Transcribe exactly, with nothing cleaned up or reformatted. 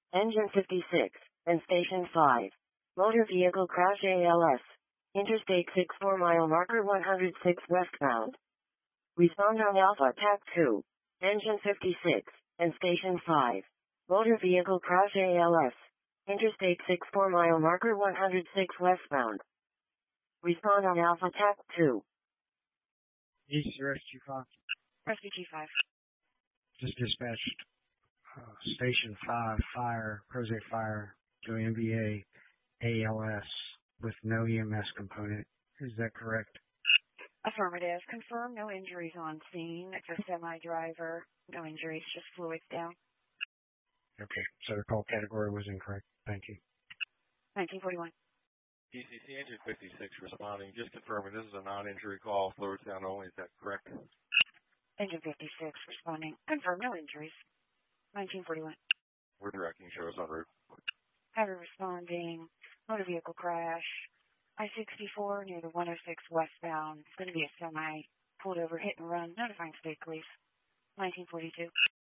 Engine fifty-six, and Station five. Motor vehicle crash A L S. Interstate six four mile marker one hundred six westbound. Respond on Alpha T A C two. Engine fifty-six, and Station five. Motor vehicle crash A L S. Interstate six four mile marker one hundred six westbound. Respond on Alpha T A C two. East Rescue five. Rescue G five. Just dispatched uh, Station five fire, Prozay fire, to N V A A L S with no E M S component. Is that correct? Affirmative. Confirm no injuries on scene. It's a semi-driver. No injuries, just fluids down. Okay, so the call category was incorrect. Thank you. nineteen forty-one. D C C Engine fifty-six responding. Just confirming this is a non-injury call, fluids down only. Is that correct? Engine fifty-six responding. Confirm no injuries. nineteen forty-one. We're directing shows en route. Have responding. Motor vehicle crash. I sixty-four near the one oh six westbound. It's going to be a semi. Pulled over, hit and run. Notifying state police. nineteen forty-two.